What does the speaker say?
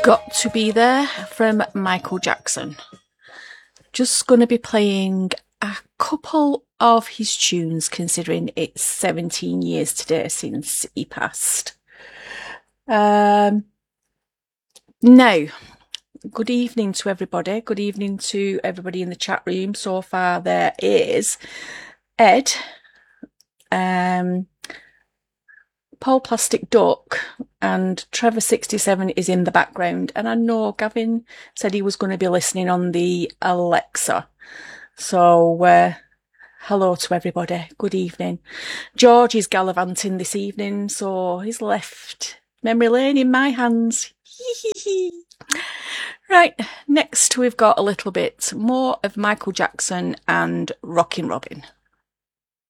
Got to Be There from Michael Jackson. Just going to be playing a couple of his tunes, considering it's 17 years today since he passed. Now, good evening to everybody. Good evening to everybody in the chat room. So far, there is Ed, Paul Plastic Duck, and Trevor67 is in the background. And I know Gavin said he was going to be listening on the Alexa. So, hello to everybody. Good evening. George is gallivanting this evening, so he's left memory lane in my hands. Right, next we've got a little bit more of Michael Jackson and Rockin' Robin.